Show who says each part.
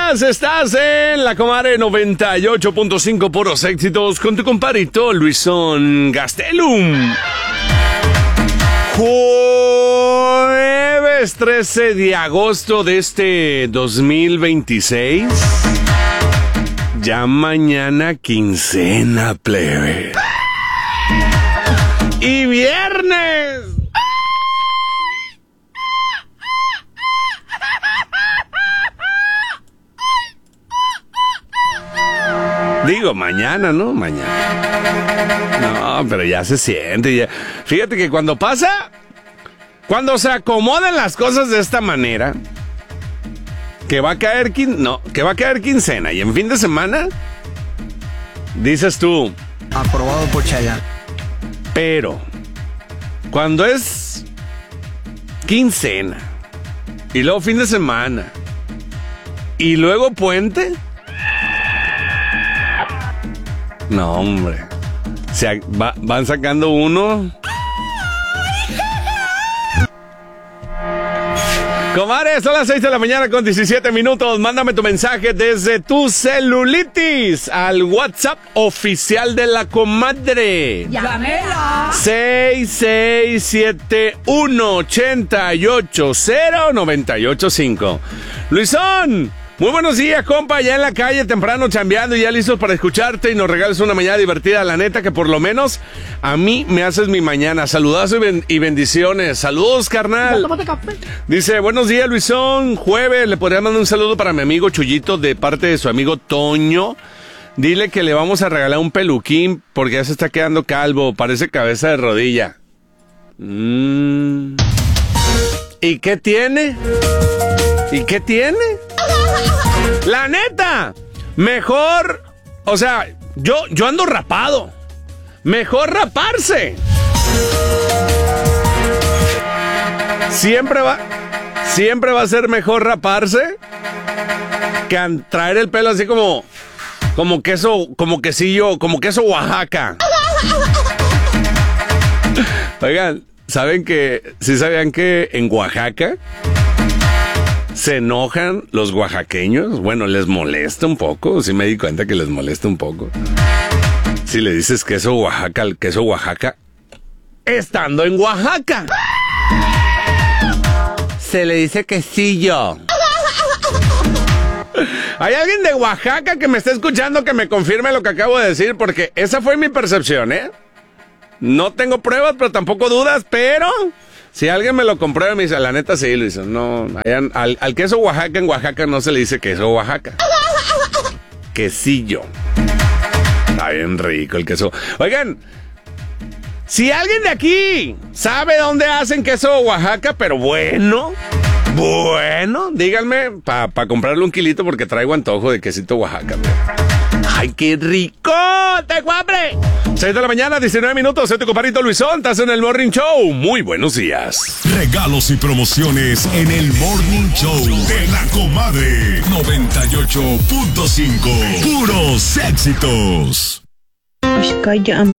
Speaker 1: días, estás en La Comadre 98.5 puros éxitos con tu compadrito Luisón Gastelum. Jueves 13 de agosto de este 2026. Ya mañana quincena, plebe. Y viernes. Digo, mañana, ¿no? Mañana. No, pero ya se siente. Ya. Fíjate que cuando se acomodan las cosas de esta manera, que va a caer quincena y en fin de semana, dices tú.
Speaker 2: Aprobado por Chayanne.
Speaker 1: Pero, cuando es quincena, y luego fin de semana, y luego puente... No, hombre. Van sacando uno. Comadre, son las 6 de la mañana con 17 minutos. Mándame tu mensaje desde tu celulitis al WhatsApp oficial de La Comadre.
Speaker 3: ¡Llámela!
Speaker 1: 6671-880-985. Luisón, muy buenos días, compa. Ya en la calle, temprano, chambeando y ya listos para escucharte y nos regales una mañana divertida. La neta que por lo menos a mí me haces mi mañana. Saludazo y bendiciones. Saludos, carnal.
Speaker 3: Tómate café.
Speaker 1: Dice, buenos días, Luisón. Jueves, le podría mandar un saludo para mi amigo Chuyito de parte de su amigo Toño. Dile que le vamos a regalar un peluquín porque ya se está quedando calvo. Parece cabeza de rodilla. ¿Y qué tiene? ¿Y qué tiene? La neta, mejor, o sea, yo ando rapado. Mejor raparse. Siempre va a ser mejor raparse que traer el pelo así como queso, como quesillo, como queso Oaxaca. Oigan, ¿sabían que en Oaxaca se enojan los oaxaqueños? Bueno, les molesta un poco. Sí me di cuenta que les molesta un poco. Si le dices queso Oaxaca al queso Oaxaca, estando en Oaxaca, se le dice quesillo. ¿Hay alguien de Oaxaca que me esté escuchando que me confirme lo que acabo de decir? Porque esa fue mi percepción, ¿eh? No tengo pruebas, pero tampoco dudas, pero... si alguien me lo comprueba y me dice, la neta sí, Luis, no, al queso Oaxaca en Oaxaca no se le dice queso Oaxaca. Quesillo. Está bien rico el queso. Oigan, si alguien de aquí sabe dónde hacen queso Oaxaca, pero bueno, díganme para comprarle un kilito porque traigo antojo de quesito Oaxaca. ¡Ay, qué rico! ¡Tengo hambre! 6 de la mañana, 19 minutos. Soy tu compadrito Luisón. Estás en el Morning Show. Muy buenos días.
Speaker 4: Regalos y promociones en el Morning Show de La Comadre 98.5. Puros éxitos.